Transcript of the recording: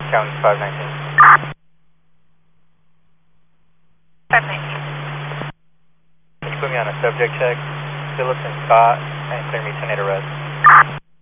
County 519. 519. Can you put me on a subject check? Phillips and Scott, and clear me 10-8 arrest.